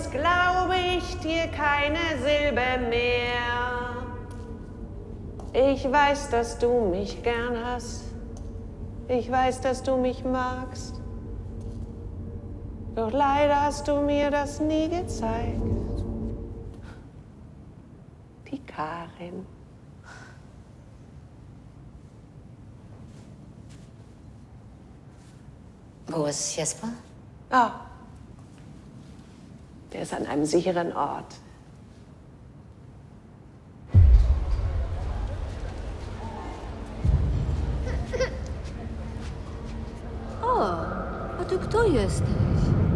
jetzt glaube ich dir keine Silbe mehr. Ich weiß, dass du mich gern hast. Ich weiß, dass du mich magst. Doch leider hast du mir das nie gezeigt. Die Karin. Wo ist Jesper? Ah, der ist an einem sicheren Ort. O, a ty kto jesteś?